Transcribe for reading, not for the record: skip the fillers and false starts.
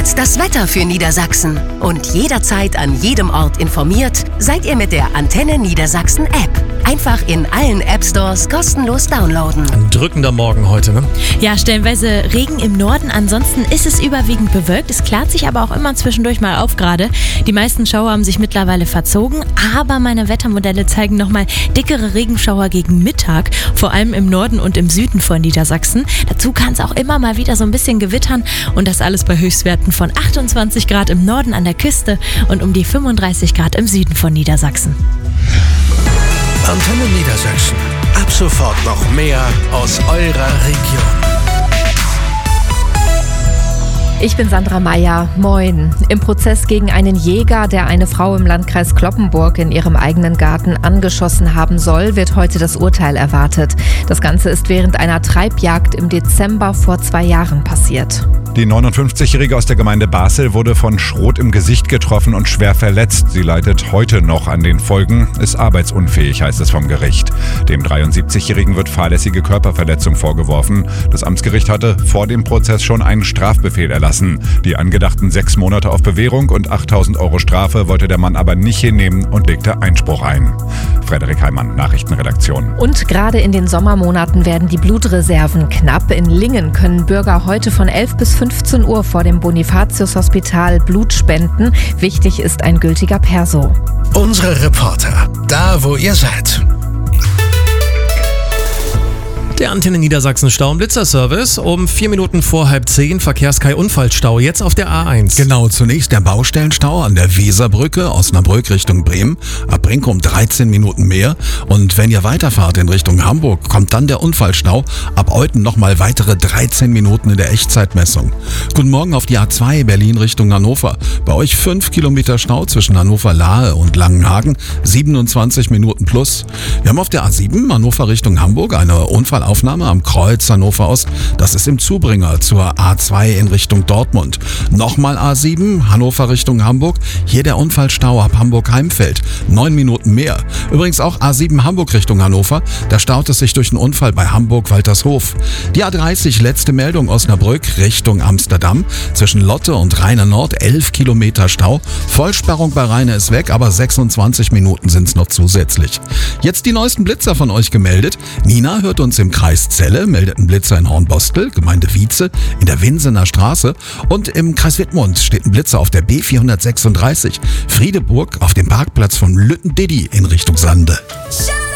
Jetzt das Wetter für Niedersachsen. Und jederzeit an jedem Ort informiert seid ihr mit der Antenne Niedersachsen App. Einfach in allen App-Stores kostenlos downloaden. Ein drückender Morgen heute, ne? Ja, stellenweise Regen im Norden. Ansonsten ist es überwiegend bewölkt. Es klart sich aber auch immer zwischendurch mal auf gerade. Die meisten Schauer haben sich mittlerweile verzogen. Aber meine Wettermodelle zeigen nochmal dickere Regenschauer gegen Mittag. Vor allem im Norden und im Süden von Niedersachsen. Dazu kann es auch immer mal wieder so ein bisschen gewittern. Und das alles bei Höchstwerten von 28 Grad im Norden an der Küste und um die 35 Grad im Süden von Niedersachsen. Antenne Niedersachsen. Ab sofort noch mehr aus eurer Region. Ich bin Sandra Meyer. Moin. Im Prozess gegen einen Jäger, der eine Frau im Landkreis Cloppenburg in ihrem eigenen Garten angeschossen haben soll, wird heute das Urteil erwartet. Das Ganze ist während einer Treibjagd im Dezember vor 2 Jahren passiert. Die 59-Jährige aus der Gemeinde Basel wurde von Schrot im Gesicht getroffen und schwer verletzt. Sie leidet heute noch an den Folgen, ist arbeitsunfähig, heißt es vom Gericht. Dem 73-Jährigen wird fahrlässige Körperverletzung vorgeworfen. Das Amtsgericht hatte vor dem Prozess schon einen Strafbefehl erlassen. Die angedachten 6 Monate auf Bewährung und 8.000 € Strafe wollte der Mann aber nicht hinnehmen und legte Einspruch ein. Frederik Heimann, Nachrichtenredaktion. Und gerade in den Sommermonaten werden die Blutreserven knapp. In Lingen können Bürger heute von 11 bis 15 Uhr vor dem Bonifatius-Hospital Blut spenden. Wichtig ist ein gültiger Perso. Unsere Reporter, da wo ihr seid. Der Antenne Niedersachsen Stau- und Blitzerservice um 4 Minuten vor 9:30 Verkehrskai-Unfallstau, jetzt auf der A1. Genau, zunächst der Baustellenstau an der Weserbrücke, Osnabrück Richtung Bremen. Ab Brinkum 13 Minuten mehr. Und wenn ihr weiterfahrt in Richtung Hamburg, kommt dann der Unfallstau. Ab Euten nochmal weitere 13 Minuten in der Echtzeitmessung. Guten Morgen auf die A2 Berlin Richtung Hannover. Bei euch 5 Kilometer Stau zwischen Hannover-Lahe und Langenhagen, 27 Minuten plus. Wir haben auf der A7 Hannover Richtung Hamburg eine Unfallaufnahme am Kreuz Hannover Ost. Das ist im Zubringer zur A2 in Richtung Dortmund. Nochmal A7 Hannover Richtung Hamburg. Hier der Unfallstau ab Hamburg-Heimfeld. 9 Minuten mehr. Übrigens auch A7 Hamburg Richtung Hannover. Da staut es sich durch einen Unfall bei Hamburg-Waltershof. Die A30 letzte Meldung Osnabrück Richtung Amsterdam. Zwischen Lotte und Rheine Nord 11 Kilometer Stau. Vollsperrung bei Rheine ist weg, aber 26 Minuten sind es noch zusätzlich. Jetzt die neuesten Blitzer von euch gemeldet. Nina hört uns im Kreis Celle, meldet ein Blitzer in Hornbostel, Gemeinde Wietze, in der Winsener Straße. Und im Kreis Wittmund steht ein Blitzer auf der B436, Friedeburg, auf dem Parkplatz von Lüttendiddy in Richtung Sande.